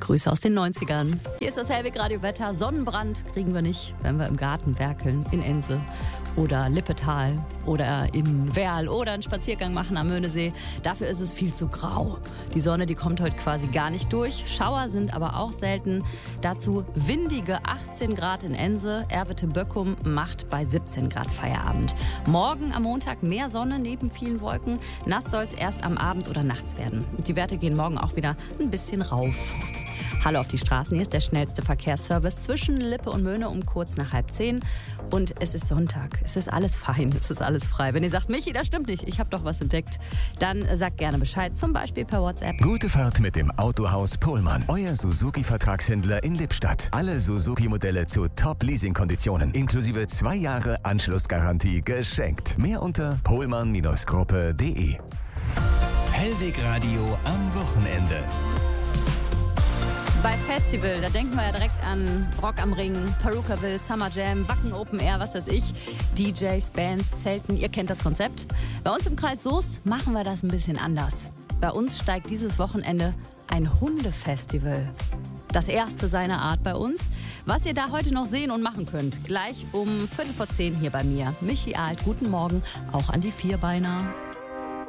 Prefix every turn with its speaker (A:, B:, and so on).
A: Grüße aus den 90ern. Hier ist das Hellweg-Radio-Wetter. Sonnenbrand kriegen wir nicht, wenn wir im Garten werkeln, in Ense oder Lippetal oder in Werl oder einen Spaziergang machen am Möhnesee. Dafür ist es viel zu grau. Die Sonne, die kommt heute quasi gar nicht durch. Schauer sind aber auch selten. Dazu windige 18 Grad in Ense. Erwitte-Böckum macht bei 17 Grad Feierabend. Morgen am Montag mehr Sonne neben vielen Wolken. Nass soll es erst am Abend oder nachts werden. Die Werte gehen morgen auch wieder ein bisschen rauf. Hallo auf die Straßen, hier ist der schnellste Verkehrsservice zwischen Lippe und Möhne um kurz nach 9:30. Und es ist Sonntag, es ist alles fein, es ist alles frei. Wenn ihr sagt, Michi, das stimmt nicht, ich habe doch was entdeckt, dann sagt gerne Bescheid, zum Beispiel per WhatsApp.
B: Gute Fahrt mit dem Autohaus Pohlmann, euer Suzuki-Vertragshändler in Lippstadt. Alle Suzuki-Modelle zu Top-Leasing-Konditionen, inklusive 2 Jahre Anschlussgarantie geschenkt. Mehr unter pohlmann-gruppe.de.
C: Hellweg Radio am Wochenende.
A: Bei Festival, da denken wir ja direkt an Rock am Ring, Perukaville, Summer Jam, Wacken Open Air, was weiß ich, DJs, Bands, Zelten, ihr kennt das Konzept. Bei uns im Kreis Soest machen wir das ein bisschen anders. Bei uns steigt dieses Wochenende ein Hundefestival. Das erste seiner Art bei uns. Was ihr da heute noch sehen und machen könnt, gleich um 9:45 hier bei mir. Michi Alt, guten Morgen, auch an die Vierbeiner.